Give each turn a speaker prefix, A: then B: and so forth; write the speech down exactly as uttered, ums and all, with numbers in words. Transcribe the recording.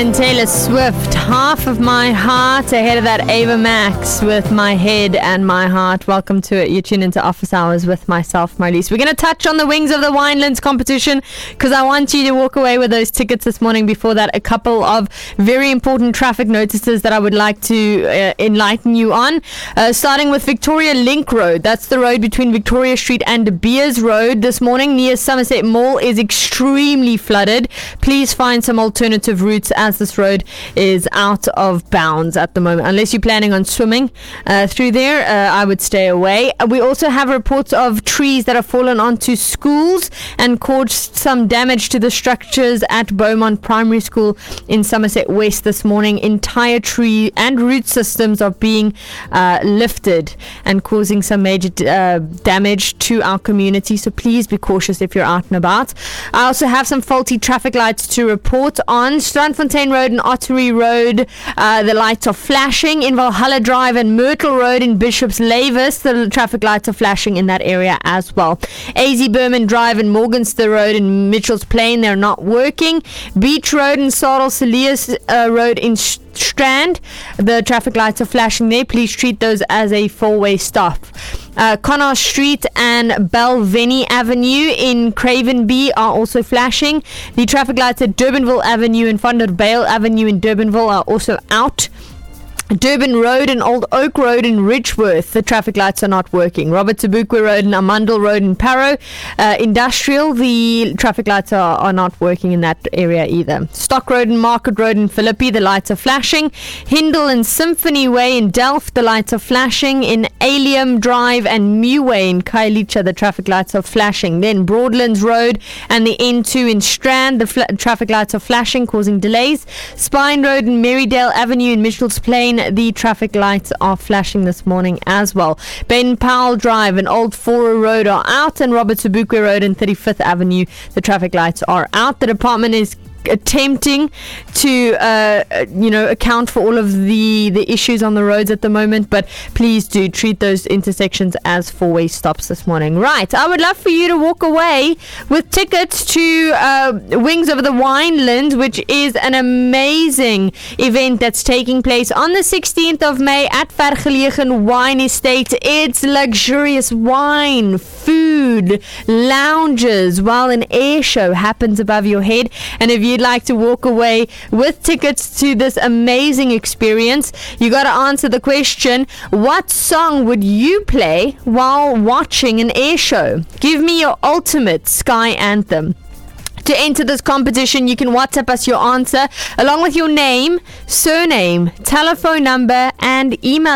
A: and Taylor Swift, Half of My Heart, ahead of that Ava Max with My Head and My Heart. Welcome to it. You tune into Office Hours with myself, Marlies. We're going to touch on the Wings of the Winelands competition because I want you to walk away with those tickets this morning. Before that, a couple of very important traffic notices that I would like to uh, enlighten you on. Uh, starting with Victoria Link Road. That's the road between Victoria Street and De Beers Road. This morning near Somerset Mall is extremely flooded. Please find some alternative routes as this road is out of bounds at the moment. Unless you're planning on swimming uh, through there, uh, I would stay away. We also have reports of trees that have fallen onto schools and caused some damage to the structures at Beaumont Primary School in Somerset West this morning. Entire tree and root systems are being uh, lifted and causing some major uh, damage to our community, so please be cautious if you're out and about. I also have some faulty traffic lights to report on Strandfontein Road and Ottery Road. Uh, the lights are flashing in Valhalla Drive and Myrtle Road in Bishop's Lavis. The traffic lights are flashing in that area as well. A Z Berman Drive and Morganster Road in Mitchell's Plain, they're not working. Beach Road and Sarl Celius uh, Road in Strand, the traffic lights are flashing there. Please treat those as a four-way stop. Uh, Connaught Street and Belveni Avenue in Cravenby are also flashing. The traffic lights at Durbanville Avenue and Vanderbale Avenue in Durbanville are also out. Durban Road and Old Oak Road in Ridgeworth, the traffic lights are not working. Robert Tabukwe Road and Amundle Road in Parow uh, Industrial, the traffic lights are, are not working in that area either. Stock Road and Market Road in Philippi, the lights are flashing. Hindle and Symphony Way in Delft, the lights are flashing. In Alium Drive and Mew Way in Kailicha, the traffic lights are flashing. Then Broadlands Road and the N two in Strand, the fl- traffic lights are flashing, causing delays. Spine Road and Marydale Avenue in Mitchell's Plain, the traffic lights are flashing this morning as well. Ben Powell Drive and Old Fora Road are out, and Robert Tabukwe Road and thirty-fifth Avenue, the traffic lights are out. The department is attempting to uh, you know account for all of the the issues on the roads at the moment, but please do treat those intersections as four-way stops this morning. Right, I would love for you to walk away with tickets to uh, Wings of the Winelands, which is an amazing event that's taking place on the sixteenth of May at Vergelegen Wine Estate. It's luxurious wine, food, lounges, while an air show happens above your head. And if you you'd like to walk away with tickets to this amazing experience, you got to answer the question: what song would you play while watching an air show? Give me your ultimate Sky anthem. To enter this competition, you can WhatsApp us your answer along with your name, surname, telephone number, and email